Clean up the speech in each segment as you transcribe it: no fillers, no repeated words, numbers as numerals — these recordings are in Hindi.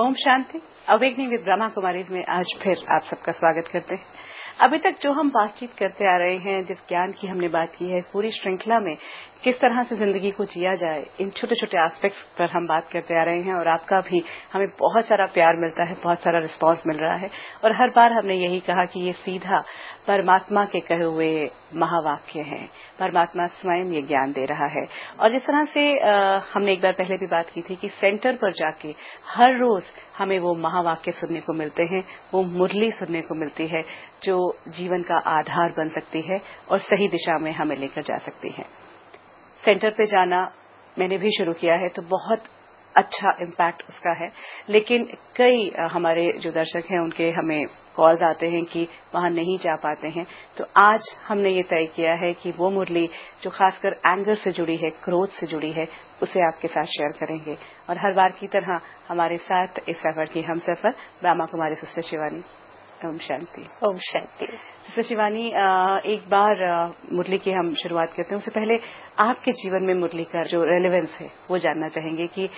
ओम शांति। अवेकनिंग विद ब्रह्मा कुमारीज में आज फिर आप सबका स्वागत करते हैं। अभी तक जो हम बातचीत करते आ रहे हैं, जिस ज्ञान की हमने बात की है, इस पूरी श्रृंखला में किस तरह से जिंदगी को जिया जाए, इन छोटे छोटे एस्पेक्ट्स पर हम बात करते आ रहे हैं। और आपका भी हमें बहुत सारा प्यार मिलता है, बहुत सारा रिस्पांस मिल रहा है। और हर बार हमने यही कहा कि ये सीधा परमात्मा के कहे हुए महावाक्य हैं। परमात्मा स्वयं ये ज्ञान दे रहा है। और जिस तरह से हमने एक बार पहले भी बात की थी कि सेंटर पर जाके हर रोज हमें वो महावाक्य सुनने को मिलते हैं, वो मुरली सुनने को मिलती है जो जीवन का आधार बन सकती है और सही दिशा में हमें लेकर जा सकती है। सेंटर पे जाना मैंने भी शुरू किया है तो बहुत अच्छा इम्पैक्ट उसका है। लेकिन कई हमारे जो दर्शक हैं उनके हमें कॉल्स आते हैं कि वहां नहीं जा पाते हैं। तो आज हमने ये तय किया है कि वो मुरली जो खासकर एंगर से जुड़ी है, क्रोध से जुड़ी है, उसे आपके साथ शेयर करेंगे। और हर बार की तरह हमारे साथ इस सफर की हम सफर ब्रह्मा कुमारी सिस्टर शिवानी। ओम शांति। ओम शांति। सिस्टर शिवानी, एक बार मुरली की हम शुरुआत करते हैं। उससे पहले आपके जीवन में मुरली का जो रेलेवेंस है वो जानना चाहेंगे कि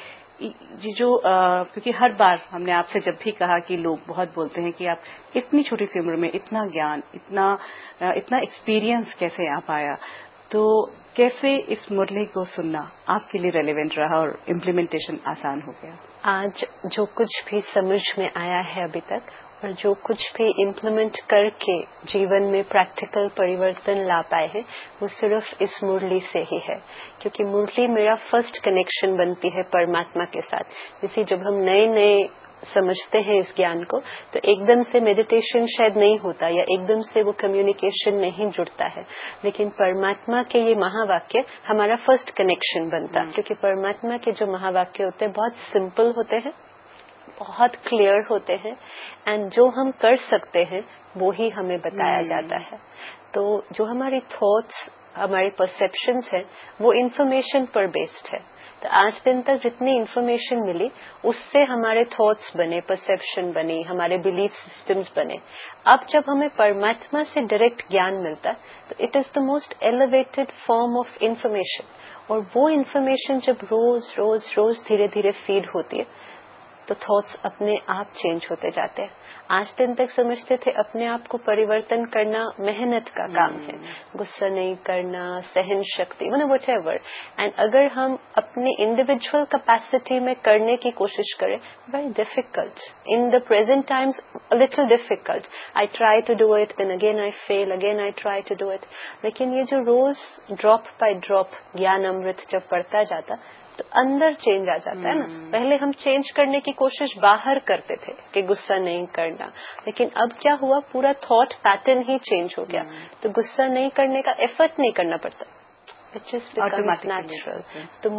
क्योंकि हर बार हमने आपसे जब भी कहा कि लोग बहुत बोलते हैं कि आप इतनी छोटी सी उम्र में इतना ज्ञान, इतना एक्सपीरियंस कैसे आ पाया, तो कैसे इस मुरली को सुनना आपके लिए रेलेवेंट रहा और इम्प्लीमेंटेशन आसान हो गया? आज जो कुछ भी समझ में आया है अभी तक और जो कुछ भी इम्प्लीमेंट करके जीवन में प्रैक्टिकल परिवर्तन ला पाए हैं वो सिर्फ इस मुरली से ही है। क्योंकि मुरली मेरा फर्स्ट कनेक्शन बनती है परमात्मा के साथ। जैसे जब हम नए नए समझते हैं इस ज्ञान को तो एकदम से मेडिटेशन शायद नहीं होता या एकदम से वो कम्युनिकेशन नहीं जुड़ता है, लेकिन परमात्मा के ये महावाक्य हमारा फर्स्ट कनेक्शन बनता। क्योंकि परमात्मा के जो महावाक्य होते हैं बहुत सिंपल होते हैं, बहुत क्लियर होते हैं एंड जो हम कर सकते हैं वो ही हमें बताया जाता है। तो जो हमारी थॉट्स, हमारी परसेप्शंस है वो इन्फॉर्मेशन पर बेस्ड है। तो आज दिन तक जितनी इन्फॉर्मेशन मिली उससे हमारे थॉट्स बने, परसेप्शन बनी, हमारे बिलीफ सिस्टम्स बने। अब जब हमें परमात्मा से डायरेक्ट ज्ञान मिलता तो it is the most elevated form of information. और वो इन्फॉर्मेशन जब रोज रोज रोज धीरे धीरे फीड होती है तो थॉट्स अपने आप चेंज होते जाते हैं। आज दिन तक समझते थे अपने आप को परिवर्तन करना मेहनत का काम है, गुस्सा नहीं करना, सहन शक्ति, व्हाटएवर। एंड अगर हम अपने इंडिविजुअल कैपेसिटी में करने की कोशिश करें, very difficult in the present times, a little difficult. I try to do it, then again I fail, again I try to do it. लेकिन ये जो रोज ड्रॉप बाय ड्रॉप ज्ञान अमृत जब पढ़ता जाता तो अंदर चेंज आ जाता है ना। पहले हम चेंज करने की कोशिश बाहर करते थे कि गुस्सा नहीं करना, लेकिन अब क्या हुआ, पूरा थॉट पैटर्न ही चेंज हो गया। तो गुस्सा नहीं करने का एफर्ट नहीं करना पड़ता, इट जस्ट बिकम्स नेचुरल। तो